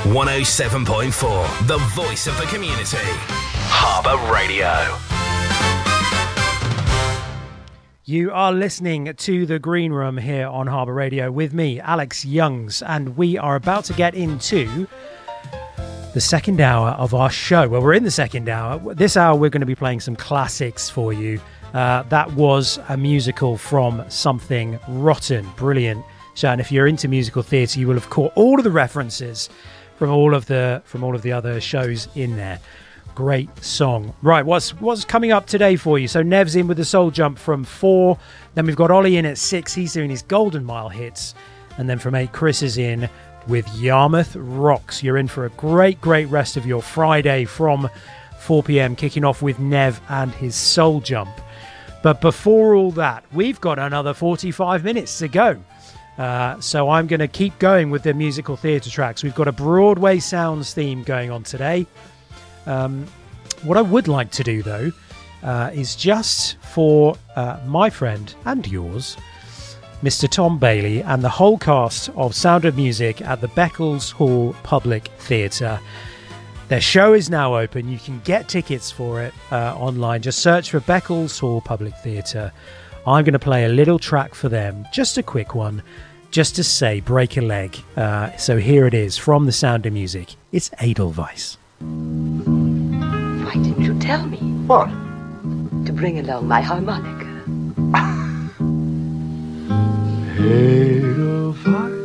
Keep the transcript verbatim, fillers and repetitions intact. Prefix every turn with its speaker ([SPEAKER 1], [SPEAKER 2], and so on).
[SPEAKER 1] one oh seven point four, the voice of the community. Harbour Radio.
[SPEAKER 2] You are listening to The Green Room here on Harbour Radio with me, Alex Youngs, and we are about to get into the second hour of our show. Well, we're in the second hour. This hour, we're going to be playing some classics for you. Uh, that was a musical from Something Rotten. Brilliant. So, and if you're into musical theatre, you will have caught all of the references from all of the from all of the other shows in there. Great song. Right, what's what's coming up today for you? So Nev's in with the Soul Jump from four. Then we've got Ollie in at six. He's doing his Golden Mile hits. And then from eight, Chris is in with Yarmouth Rocks. You're in for a great, great rest of your Friday from four p.m, kicking off with Nev and his Soul Jump. But before all that, we've got another forty-five minutes to go. Uh, so I'm going to keep going with the musical theatre tracks. We've got a Broadway Sounds theme going on today. Um, what I would like to do, though, uh, is just for uh, my friend and yours, Mister Tom Bailey, and the whole cast of Sound of Music at the Beccles Hall Public Theatre. Their show is now open. You can get tickets for it uh, online. Just search for Beccles Hall Public Theatre. I'm going to play a little track for them, just a quick one, just to say break a leg. Uh, so here it is from the Sound of Music. It's Edelweiss.
[SPEAKER 3] Why didn't you tell me?
[SPEAKER 4] What?
[SPEAKER 3] To bring along my harmonica.
[SPEAKER 4] Edelweiss.